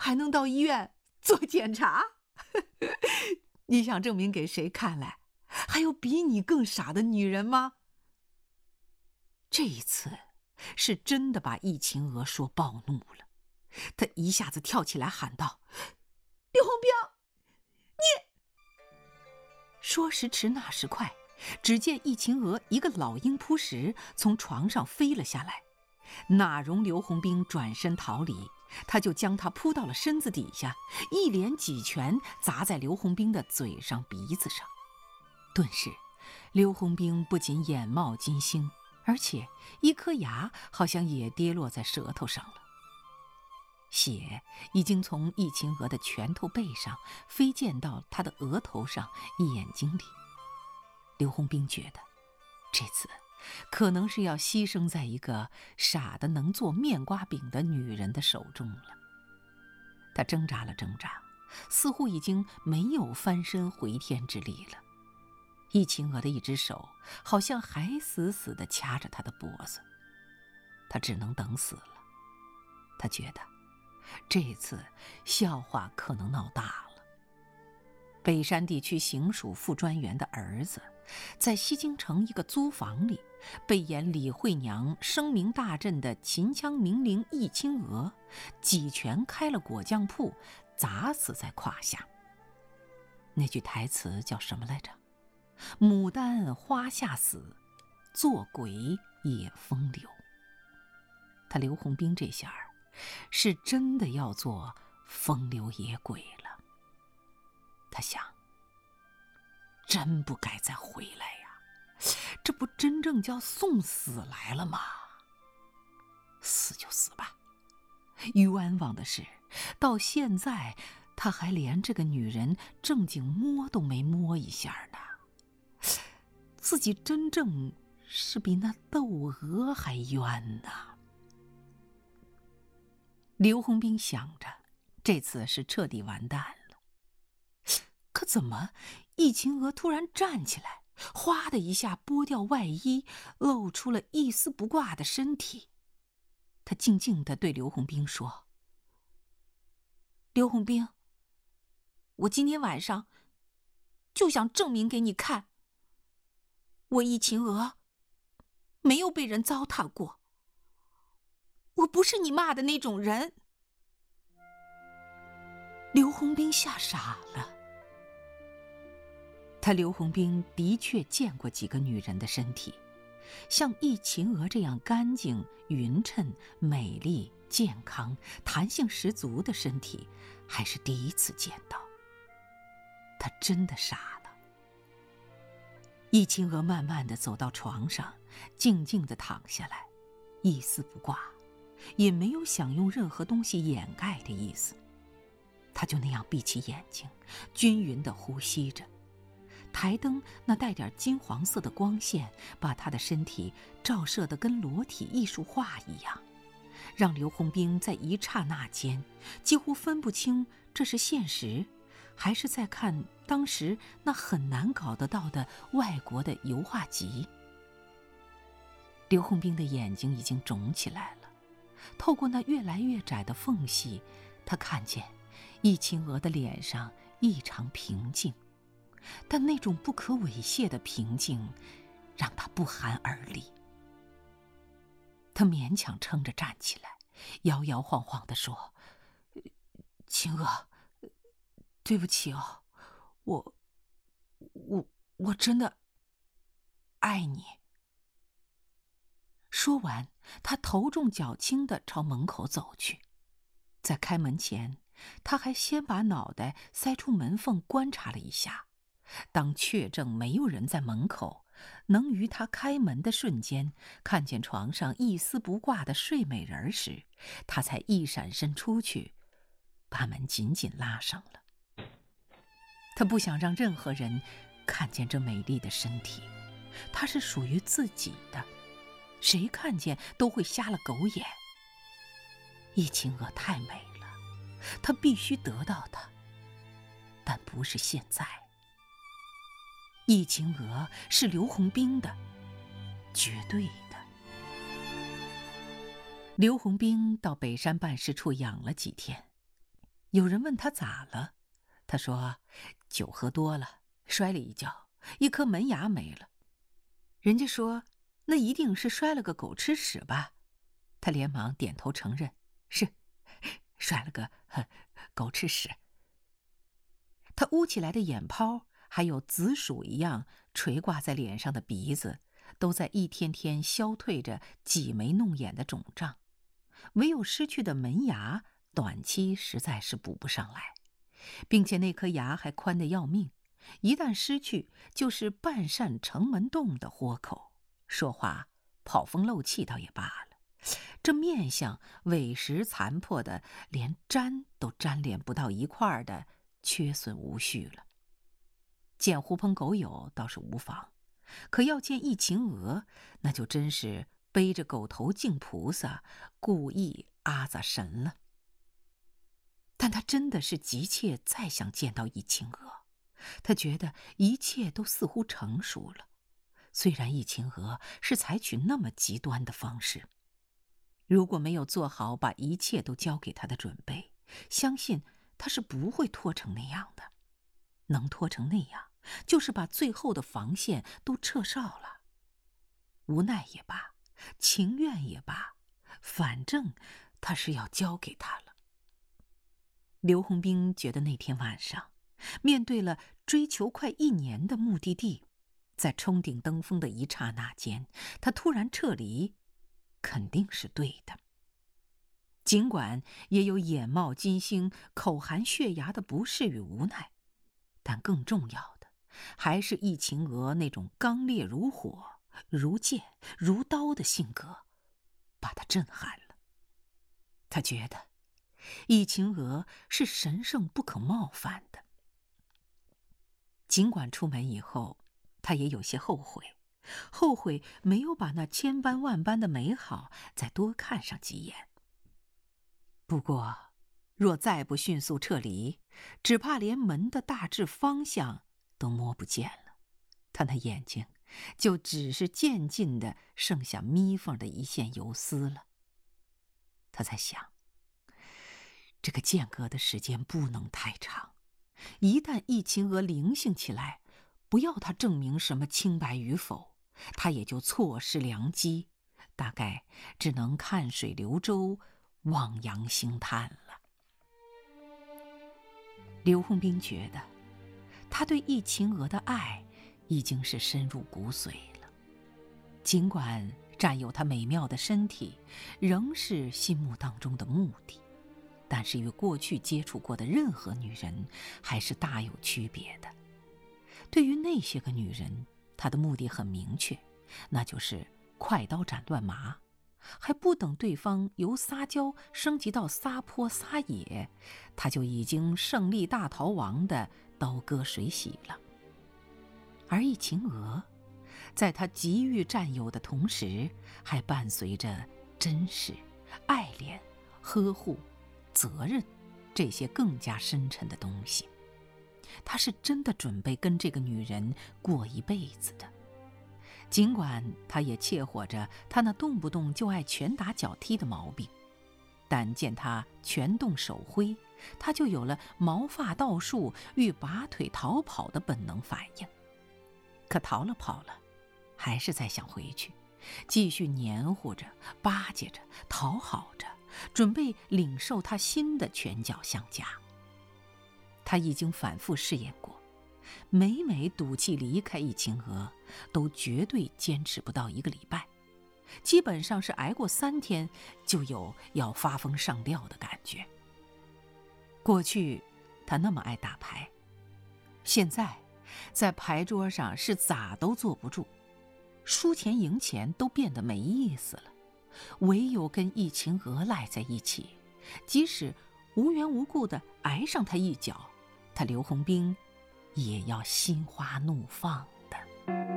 还能到医院做检查？你想证明给谁看来？还有比你更傻的女人吗？这一次是真的把易秦娥说暴怒了，她一下子跳起来喊道：“刘洪兵，你！”说时迟，那时快，只见易秦娥一个老鹰扑食，从床上飞了下来，哪容刘洪兵转身逃离，他就将他扑到了身子底下，一连几拳砸在刘洪兵的嘴上、鼻子上。顿时，刘洪兵不仅眼冒金星，而且一颗牙好像也跌落在舌头上了。血已经从易秦娥的拳头背上飞溅到他的额头上、眼睛里。刘洪兵觉得，这次可能是要牺牲在一个傻得能做面瓜饼的女人的手中了。他挣扎了挣扎，似乎已经没有翻身回天之力了。易秦娥的一只手好像还死死地掐着他的脖子，他只能等死了。他觉得这次笑话可能闹大了。北山地区行署副专员的儿子，在西京城一个租房里，被演李惠娘声名大振的秦腔名伶易秦娥几拳开了果酱铺，砸死在胯下。那句台词叫什么来着？牡丹花下死，做鬼也风流。他刘洪兵这下是真的要做风流野鬼了。他想，真不该再回来呀，这不真正叫送死来了吗？死就死吧，冤枉的是，到现在他还连这个女人正经摸都没摸一下呢。自己真正是比那窦娥还冤呢。刘洪兵想着，这次是彻底完蛋了。可怎么易秦娥突然站起来，哗的一下剥掉外衣，露出了一丝不挂的身体。他静静地对刘洪兵说：“刘洪兵，我今天晚上就想证明给你看，我易秦娥没有被人糟蹋过，我不是你骂的那种人。”刘洪兵吓傻了。他刘洪兵的确见过几个女人的身体，像易秦娥这样干净、匀称、美丽、健康、弹性十足的身体，还是第一次见到。他真的傻了。易秦娥慢慢地走到床上，静静地躺下来，一丝不挂，也没有想用任何东西掩盖的意思。她就那样闭起眼睛，均匀地呼吸着。台灯那带点金黄色的光线，把她的身体照射得跟裸体艺术画一样，让刘洪兵在一刹那间几乎分不清这是现实，还是在看当时那很难搞得到的外国的油画集。刘洪兵的眼睛已经肿起来了，透过那越来越窄的缝隙，他看见易秦娥的脸上异常平静，但那种不可猥亵的平静让他不寒而栗。他勉强撑着站起来，摇摇晃晃地说：“秦娥，对不起哦，我真的爱你。”说完，他头重脚轻地朝门口走去。在开门前，他还先把脑袋塞出门缝观察了一下。当确证没有人在门口，能于他开门的瞬间看见床上一丝不挂的睡美人时，他才一闪身出去，把门紧紧拉上了。他不想让任何人看见这美丽的身体，它是属于自己的，谁看见都会瞎了狗眼。易秦娥太美了，他必须得到她，但不是现在。易秦娥是刘洪兵的，绝对的。刘洪兵到北山办事处养了几天， 有人问他咋了，他说酒喝多了，摔了一跤，一颗门牙没了。人家说那一定是摔了个狗吃屎吧，他连忙点头承认，是摔了个狗吃屎。他捂起来的眼泡，还有紫薯一样垂挂在脸上的鼻子，都在一天天消退着挤眉弄眼的肿胀，唯有失去的门牙短期实在是补不上来，并且那颗牙还宽得要命，一旦失去就是半扇城门洞的豁口，说话跑风漏气倒也罢了，这面相委实残破的连粘都粘连不到一块儿的缺损无序了。见狐朋狗友倒是无妨，可要见易秦娥，那就真是背着狗头敬菩萨，故意阿杂神了。但他真的是急切再想见到易秦娥，他觉得一切都似乎成熟了，虽然易秦娥是采取那么极端的方式，如果没有做好把一切都交给他的准备，相信他是不会拖成那样的。能拖成那样，就是把最后的防线都撤哨了。无奈也罢，情愿也罢，反正他是要交给他了。刘洪兵觉得那天晚上，面对了追求快1年的目的地，在冲顶登峰的一刹那间，他突然撤离，肯定是对的。尽管也有眼冒金星、口含血牙的不适与无奈，但更重要的还是易秦娥那种刚烈如火、如剑如刀的性格，把他震撼了。他觉得易秦娥是神圣不可冒犯的。尽管出门以后，他也有些后悔，后悔没有把那千般万般的美好再多看上几眼。不过，若再不迅速撤离，只怕连门的大致方向都摸不见了，他那眼睛就只是渐进的剩下眯缝的一线游丝了。他在想，这个间隔的时间不能太长，一旦易秦娥灵性起来，不要他证明什么清白与否，他也就错失良机，大概只能看水流舟，望洋兴叹了。刘洪兵觉得，他对易秦娥的爱已经是深入骨髓了。尽管占有她美妙的身体仍是心目当中的目的，但是与过去接触过的任何女人还是大有区别的。对于那些个女人，他的目的很明确，那就是快刀斩乱麻，还不等对方由撒娇升级到撒泼撒野，他就已经胜利大逃亡的刀割水洗了。而易秦娥，在他急于占有的同时，还伴随着珍视、爱恋、呵护、责任这些更加深沉的东西。他是真的准备跟这个女人过一辈子的。尽管他也切火着他那动不动就爱拳打脚踢的毛病，但见他拳动手挥，他就有了毛发倒竖欲拔腿逃跑的本能反应。可逃了跑了，还是再想回去，继续黏糊着、巴结着、讨好着，准备领受他新的拳脚相加。他已经反复试验过，每赌气离开易秦娥，都绝对坚持不到1个礼拜，基本上是挨过3天就有要发疯上吊的感觉。过去他那么爱打牌，现在在牌桌上是咋都坐不住，输钱赢钱都变得没意思了，唯有跟易秦娥赖在一起，即使无缘无故的挨上他一脚，他刘洪兵也要心花怒放的。